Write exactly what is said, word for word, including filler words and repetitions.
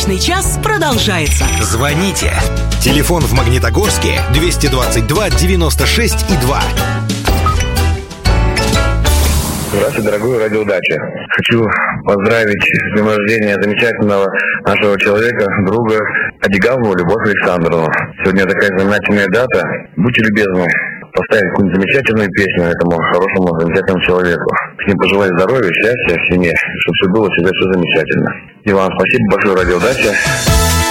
Брачный час продолжается. Звоните. Телефон в Магнитогорске двести двадцать два девяносто шесть и два. Здравствуйте, дорогой радио Дача. Хочу поздравить с днем рождения замечательного нашего человека, друга Адигаву Любовь Александровну. Сегодня такая знаменательная дата. Будьте любезны поставить какую-нибудь замечательную песню этому хорошему, замечательному человеку. С ним пожелать здоровья, счастья в семье, чтобы все было всегда все замечательно. И вам спасибо большое, радио Дача.